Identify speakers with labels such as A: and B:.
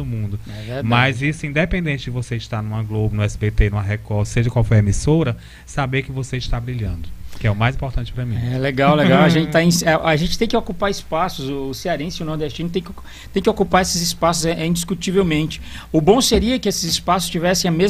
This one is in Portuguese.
A: todo mundo.
B: É verdade.
A: Mas isso, independente de você estar numa Globo, no SBT, numa Record, seja qual for a emissora, saber que você está brilhando, que é o mais importante para mim.
B: É legal, legal. A gente tem que ocupar espaços, o cearense e o nordestino tem que ocupar esses espaços indiscutivelmente. O bom seria que esses espaços tivessem a mesma